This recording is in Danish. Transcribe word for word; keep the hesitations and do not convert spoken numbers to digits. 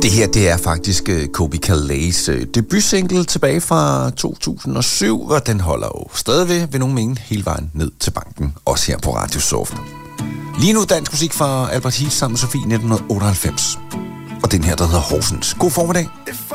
Det her, det er faktisk uh, Colbie Caillat's uh, debutsingle tilbage fra to tusind og syv, og den holder jo stadig ved nogen mening hele vejen ned til banken, også her på Radio Soft. Lige nu dansk musik fra Albert Heath sammen med Sofie nitten otteoghalvfems. Og den her, der hedder Horsens. God formiddag.